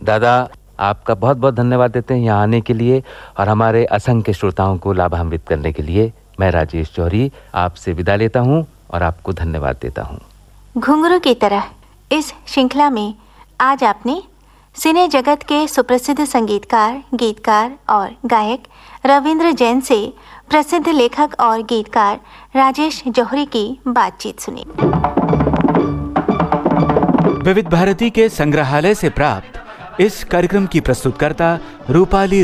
दादा, आपका बहुत बहुत धन्यवाद देते हैं यहाँ आने के लिए और हमारे असंख्य श्रोताओं को लाभान्वित करने के लिए। मैं राजेश जौहरी आपसे विदा लेता हूँ और आपको धन्यवाद देता हूँ। घुंघरू की तरह इस श्रृंखला में आज आपने सिने जगत के सुप्रसिद्ध संगीतकार, गीतकार और गायक रविंद्र जैन से प्रसिद्ध लेखक और गीतकार राजेश जौहरी की बातचीत सुनी। विविध भारती के संग्रहालय से प्राप्त इस कार्यक्रम की प्रस्तुतकर्ता रूपाली